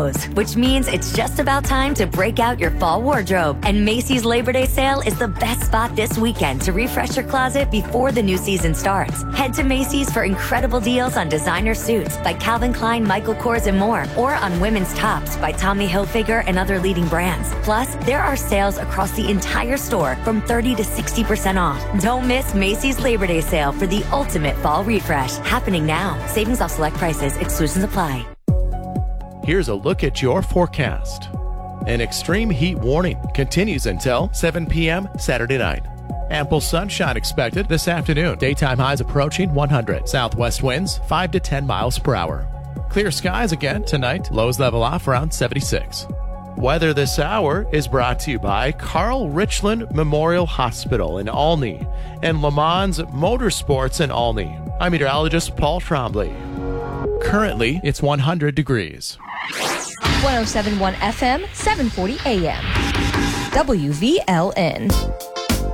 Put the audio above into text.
which means it's just about time to break out your fall wardrobe. And Macy's Labor Day sale is the best spot this weekend to refresh your closet before the new season starts. Head to Macy's for incredible deals on designer suits by Calvin Klein, Michael Kors, and more, or on women's tops by Tommy Hilfiger and other leading brands. Plus, there are sales across the entire store from 30 to 60% off. Don't miss Macy's Labor Day sale for the ultimate fall refresh. Happening now. Savings off select prices. Exclusions apply. Here's a look at your forecast. An extreme heat warning continues until 7 p.m. Saturday night. Ample sunshine expected this afternoon. Daytime highs approaching 100. Southwest winds 5 to 10 miles per hour. Clear skies again tonight. Lows level off around 76. Weather this hour is brought to you by Carl Richland Memorial Hospital in Olney and Le Mans Motorsports in Olney. I'm meteorologist Paul Trombley. Currently, it's 100 degrees. 107.1 FM, 740 AM. WVLN.